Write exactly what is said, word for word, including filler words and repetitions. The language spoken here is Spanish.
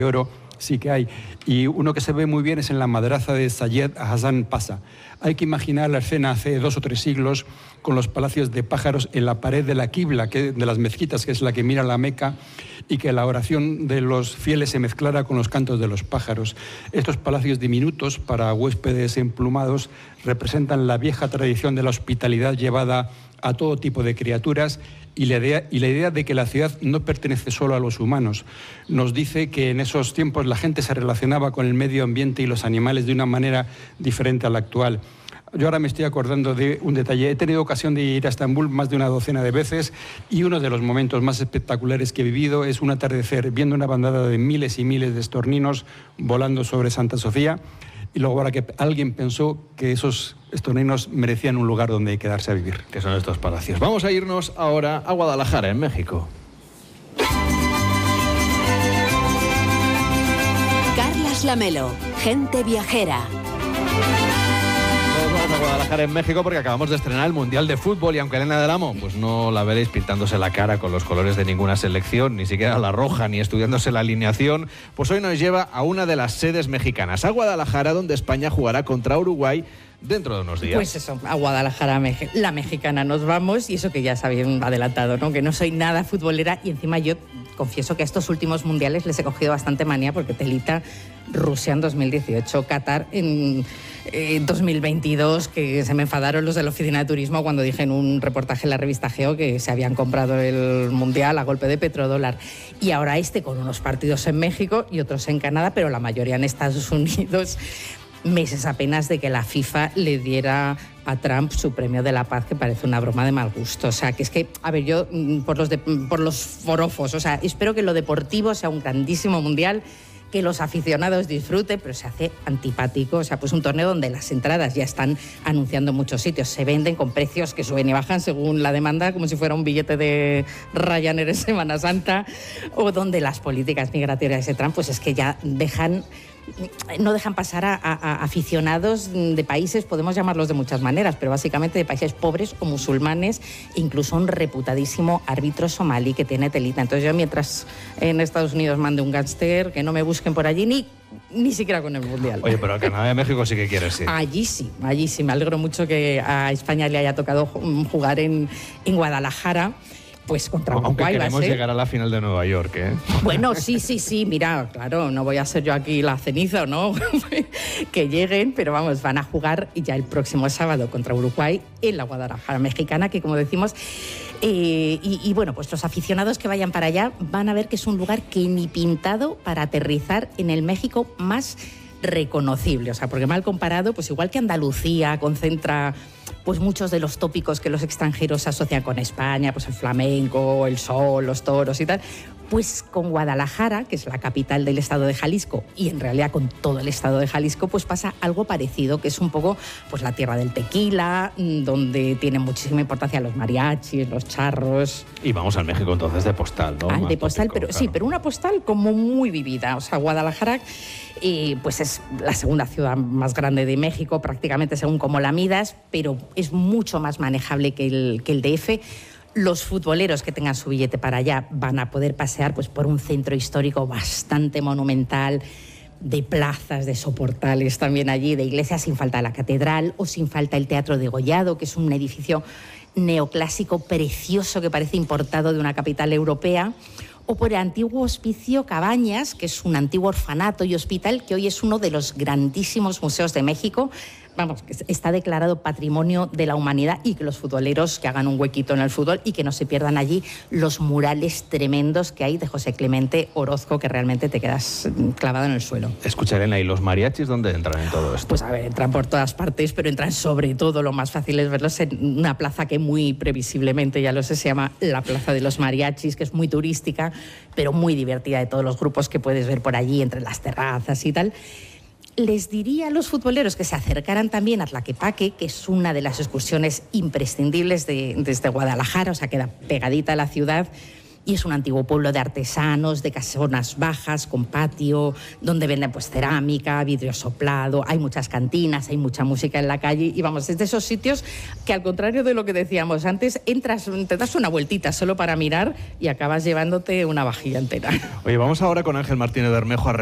oro sí que hay. Y uno que se ve muy bien es en la madraza de Sayed Hassan Pasha. Hay que imaginar la escena hace dos o tres siglos con los palacios de pájaros en la pared de la Qibla, que, de las mezquitas, que es la que mira la Meca, y que la oración de los fieles se mezclara con los cantos de los pájaros. Estos palacios diminutos para huéspedes emplumados representan la vieja tradición de la hospitalidad llevada a todo tipo de criaturas y la idea, y la idea de que la ciudad no pertenece solo a los humanos. Nos dice que en esos tiempos la gente se relacionaba con el medio ambiente y los animales de una manera diferente a la actual. Yo ahora me estoy acordando de un detalle. He tenido ocasión de ir a Estambul más de una docena de veces y uno de los momentos más espectaculares que he vivido es un atardecer viendo una bandada de miles y miles de estorninos volando sobre Santa Sofía. Y luego ahora que alguien pensó que esos estorninos merecían un lugar donde quedarse a vivir. Que son estos palacios. Vamos a irnos ahora a Guadalajara, en México. Carlas Lamelo, gente viajera. Vamos a Guadalajara, en México, porque acabamos de estrenar el Mundial de Fútbol y aunque Elena del Amo pues no la veréis pintándose la cara con los colores de ninguna selección, ni siquiera la roja, ni estudiándose la alineación, pues hoy nos lleva a una de las sedes mexicanas, a Guadalajara, donde España jugará contra Uruguay dentro de unos días. Pues eso, a Guadalajara, la mexicana nos vamos, y eso que ya se habían adelantado, ¿no? Que no soy nada futbolera y encima yo confieso que a estos últimos mundiales les he cogido bastante manía porque telita Rusia en dos mil dieciocho, Qatar en eh, dos mil veintidós, que se me enfadaron los de la oficina de turismo cuando dije en un reportaje en la revista Geo que se habían comprado el mundial a golpe de petrodólar. Y ahora este con unos partidos en México y otros en Canadá, pero la mayoría en Estados Unidos. Meses apenas de que la FIFA le diera a Trump su premio de la paz, que parece una broma de mal gusto. O sea, que es que, a ver, yo por los, de, por los forofos, o sea, espero que lo deportivo sea un grandísimo mundial, que los aficionados disfruten, pero se hace antipático. O sea, pues un torneo donde las entradas ya están anunciando en muchos sitios, se venden con precios que suben y bajan según la demanda, como si fuera un billete de Ryanair en Semana Santa, o donde las políticas migratorias de Trump, pues es que ya dejan... no dejan pasar a, a, a aficionados de países, podemos llamarlos de muchas maneras, pero básicamente de países pobres o musulmanes, incluso un reputadísimo árbitro somalí que tiene telita. Entonces yo, mientras en Estados Unidos mande un gángster, que no me busquen por allí ni, ni siquiera con el Mundial. Oye, pero a Canadá y México sí que quieres ir. Allí sí, allí sí. Me alegro mucho que a España le haya tocado jugar en, en Guadalajara. Pues contra Uruguay. Aunque queremos va a ser... llegar a la final de Nueva York, ¿eh? Bueno, sí, sí, sí, mira, claro, no voy a ser yo aquí la ceniza, ¿no? Que lleguen, pero vamos, van a jugar ya el próximo sábado contra Uruguay en la Guadalajara mexicana, que como decimos, eh, y, y bueno, pues los aficionados que vayan para allá van a ver que es un lugar que ni pintado para aterrizar en el México más reconocible. O sea, porque mal comparado, pues igual que Andalucía concentra pues muchos de los tópicos que los extranjeros asocian con España, pues el flamenco, el sol, los toros y tal, pues con Guadalajara, que es la capital del estado de Jalisco, y en realidad con todo el estado de Jalisco, pues pasa algo parecido, que es un poco pues la tierra del tequila, donde tienen muchísima importancia los mariachis, los charros. Y vamos al México entonces de postal, ¿no? Al Más de postal, tópico, pero claro. Sí, pero una postal como muy vivida. O sea, Guadalajara eh, pues es la segunda ciudad más grande de México, prácticamente según como la midas, pero es mucho más manejable que el, que el D F. Los futboleros que tengan su billete para allá van a poder pasear pues, por un centro histórico bastante monumental, de plazas, de soportales también allí, de iglesias, sin falta la catedral o sin falta el Teatro Degollado, que es un edificio neoclásico precioso que parece importado de una capital europea, o por el antiguo hospicio Cabañas, que es un antiguo orfanato y hospital que hoy es uno de los grandísimos museos de México. Vamos, que está declarado Patrimonio de la Humanidad, y que los futboleros que hagan un huequito en el fútbol y que no se pierdan allí los murales tremendos que hay de José Clemente Orozco, que realmente te quedas clavado en el suelo. Escucha, Elena, ¿y los mariachis dónde entran en todo esto? Pues a ver, entran por todas partes, pero entran sobre todo, lo más fácil es verlos en una plaza que muy previsiblemente, ya lo sé, se llama la Plaza de los Mariachis, que es muy turística, pero muy divertida, de todos los grupos que puedes ver por allí, entre las terrazas y tal. Les diría a los futboleros que se acercaran también a Tlaquepaque, que es una de las excursiones imprescindibles de, desde Guadalajara, o sea, queda pegadita a la ciudad, y es un antiguo pueblo de artesanos, de casonas bajas, con patio, donde venden pues cerámica, vidrio soplado, hay muchas cantinas, hay mucha música en la calle y vamos, es de esos sitios que al contrario de lo que decíamos antes, entras, te das una vueltita solo para mirar y acabas llevándote una vajilla entera. Oye, vamos ahora con Ángel Martínez Bermejo a